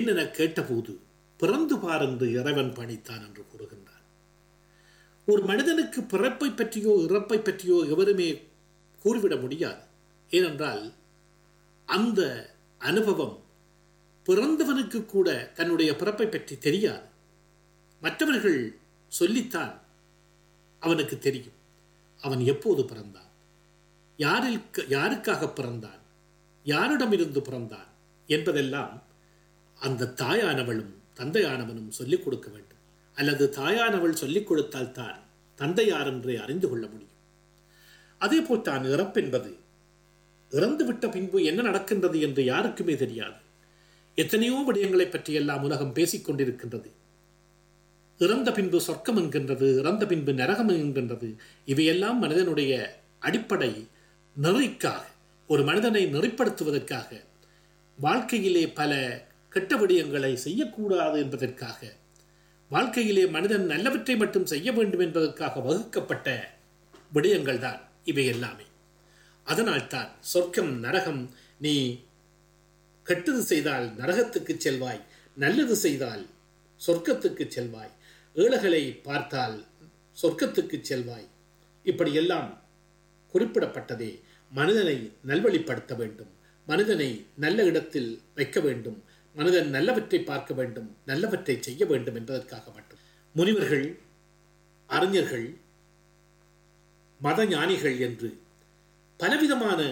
என கேட்டபோது பிறந்து பார் என்று இறைவன் பணித்தான் என்று கூறுகின்றான். ஒரு மனிதனுக்கு பிறப்பை பற்றியோ இறப்பை பற்றியோ எவருமே கூறிவிட முடியாது. ஏனென்றால் அந்த அனுபவம் பிறந்தவனுக்கு கூட தன்னுடைய பிறப்பை பற்றி தெரியாது. மற்றவர்கள் சொல்லித்தான் அவனுக்கு தெரியும் அவன் எப்போது பிறந்தான், யாருக்காக பிறந்தான், யாரிடமிருந்து பிறந்தான் என்பதெல்லாம் அந்த தாயானவளும் தந்தையானவனும் சொல்லிக் கொடுக்க வேண்டும். அல்லது தாயானவள் சொல்லிக் கொடுத்தால் தான் தந்தை யார் என்றே அறிந்து கொள்ள முடியும். அதே போல் தான் இறப்பென்பது, இறந்துவிட்ட பின்பு என்ன நடக்கின்றது என்று யாருக்குமே தெரியாது. எத்தனையோ விடயங்களை பற்றியெல்லாம் உலகம் பேசிக்கொண்டிருக்கின்றது. இறந்த பின்பு சொர்க்கம் என்கின்றது, இறந்த பின்பு நரகம் என்கின்றது. இவையெல்லாம் மனிதனுடைய அடிப்படை நெறிக்காக, ஒரு மனிதனை நெறிப்படுத்துவதற்காக, வாழ்க்கையிலே பல கெட்ட விடயங்களை செய்யக்கூடாது என்பதற்காக, வாழ்க்கையிலே மனிதன் நல்லவற்றை மட்டும் செய்ய வேண்டும் என்பதற்காக வகுக்கப்பட்ட விடயங்கள் தான் இவை எல்லாமே. அதனால்தான் சொர்க்கம் நரகம், நீ கெட்டது செய்தால் நரகத்துக்கு செல்வாய், நல்லது செய்தால் சொர்க்கத்துக்கு செல்வாய், ஏழைகளை பார்த்தால் சொர்க்கத்துக்கு செல்வாய், இப்படியெல்லாம் குறிப்பிடப்பட்டதே மனிதனை நல்வழிப்படுத்த வேண்டும், மனிதனை நல்ல இடத்தில் வைக்க வேண்டும், மனிதன் நல்லவற்றை பார்க்க வேண்டும், நல்லவற்றை செய்ய வேண்டும் என்பதற்காக மட்டும். முனிவர்கள், அறிஞர்கள், மத ஞானிகள் என்று பலவிதமான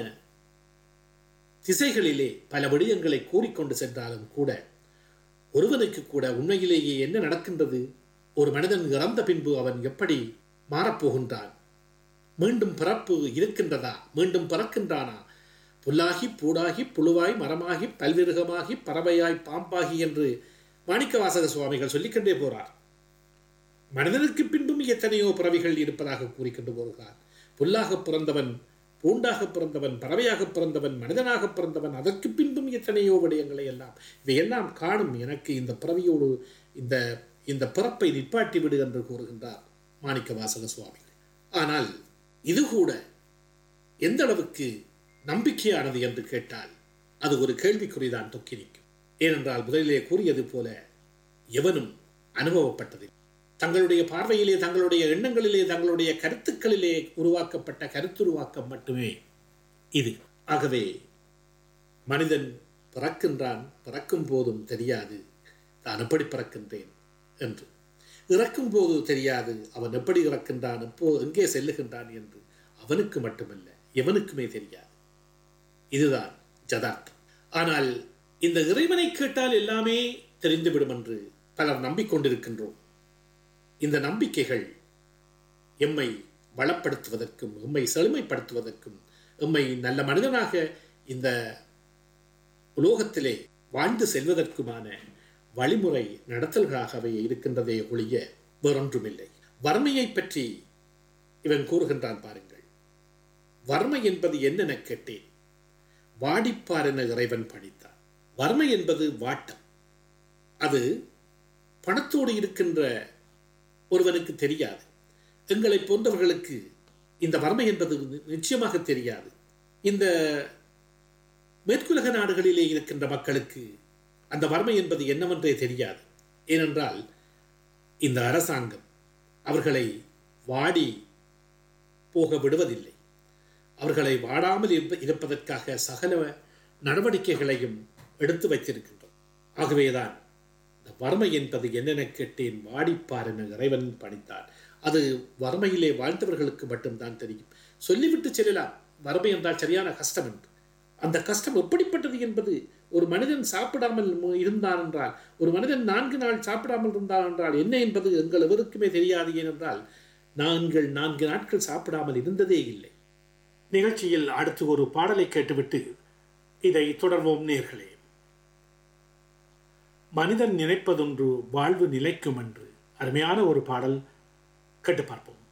திசைகளிலே பல விடயங்களை கூறிக்கொண்டு சென்றாலும் கூட ஒருவனுக்கு கூட உண்மையிலேயே என்ன நடக்கின்றது, ஒரு மனிதன் இறந்த பின்பு அவன் எப்படி மாறப்போகின்றான், மீண்டும் பிறப்பு இருக்கின்றதா, மீண்டும் பிறக்கின்றானா, புல்லாகி பூடாகி புழுவாய் மரமாகி பல்விருகமாகி பறவையாய் பாம்பாகி என்று மாணிக்கவாசக சுவாமிகள் சொல்லிக்கொண்டே போறார். மனிதனுக்கு பின்பும் எத்தனையோ பிறவிகள் இருப்பதாக கூறிக்கொண்டு போகிறார். புல்லாக பிறந்தவன், பூண்டாக பிறந்தவன், பறவையாக பிறந்தவன், மனிதனாக பிறந்தவன், அதற்கு பின்பும் எத்தனையோ விடயங்களை எல்லாம் இவையெல்லாம் காணும் எனக்கு இந்த பிறவியோடு இந்த பிறப்பை நிப்பாட்டி விடு என்று கூறுகின்றார் மாணிக்கவாசக சுவாமிகள். ஆனால் இது கூட எந்த அளவுக்கு நம்பிக்கையானது என்று கேட்டால் அது ஒரு கேள்விக்குறிதான் தொக்கி நிற்கும். ஏனென்றால் முதலிலே கூறியது போல எவனும் அனுபவப்பட்டதில்லை. தங்களுடைய பார்வையிலே, தங்களுடைய எண்ணங்களிலே, தங்களுடைய கருத்துக்களிலே உருவாக்கப்பட்ட கருத்துருவாக்கம் மட்டுமே இது. ஆகவே மனிதன் பிறக்கின்றான், பிறக்கும் போதும் தெரியாது தான் எப்படி பிறக்கின்றேன் என்று, இறக்கும் போது தெரியாது அவன் எப்படி இறக்கின்றான், எப்போது எங்கே செல்லுகின்றான் என்று அவனுக்கு மட்டுமல்ல எவனுக்குமே தெரியாது. இதுதான் யதார்த்தம். ஆனால் இந்த இறைவனை கேட்டால் எல்லாமே தெரிந்துவிடும் என்று பலர் நம்பிக்கொண்டிருக்கின்றோம். இந்த நம்பிக்கைகள் எம்மை வளப்படுத்துவதற்கும், எம்மை செழுமைப்படுத்துவதற்கும், எம்மை நல்ல மனிதனாக இந்த உலோகத்திலே வாழ்ந்து செல்வதற்குமான வழிமுறை நடத்தல்களாகவே இருக்கின்றதே ஒழிய வேறொன்றுமில்லை. வறுமையை பற்றி இவன் கூறுகின்றான் பாருங்கள். வறுமை என்பது என்னென்ன கேட்டேன், வாடிப்பார் என இறைவன் பணித்தான். வறுமை என்பது வாட்டம். அது பணத்தோடு இருக்கின்ற ஒருவனுக்கு தெரியாது. எங்களை போன்றவர்களுக்கு இந்த வறுமை என்பது நிச்சயமாக தெரியாது. இந்த மேற்குலக நாடுகளிலே இருக்கின்ற மக்களுக்கு அந்த வறுமை என்பது என்னவென்றே தெரியாது. ஏனென்றால் இந்த அரசாங்கம் அவர்களை வாடி போக விடுவதில்லை. அவர்களை வாடாமல் இருப்பதற்காக சகல நடவடிக்கைகளையும் எடுத்து வைத்திருக்கின்றோம். ஆகவேதான் இந்த வறுமை என்பது என்னென்ன கேட்டேன், வாடிப்பார் என இறைவன் பணித்தான். அது வறுமையிலே வாழ்ந்தவர்களுக்கு மட்டும்தான் தெரியும். சொல்லிவிட்டு செல்லலாம் வறுமை என்றால் சரியான கஷ்டம் என்று. அந்த கஷ்டம் எப்படிப்பட்டது என்பது, ஒரு மனிதன் சாப்பிடாமல் இருந்தான் என்றால், ஒரு மனிதன் 4 நாள் சாப்பிடாமல் இருந்தான் என்றால் என்ன என்பது எங்கள் எவருக்குமே தெரியாது. ஏனென்றால் நாங்கள் 4 நாட்கள் சாப்பிடாமல் இருந்ததே இல்லை. நிகழ்ச்சியில் அடுத்து ஒரு பாடலை கேட்டுவிட்டு இதை தொடர்வோம் நேர்களே. மனிதன் நினைப்பதொன்று வாழ்வு நிலைக்கும் என்று அருமையான ஒரு பாடல் கேட்டு பார்ப்போம்.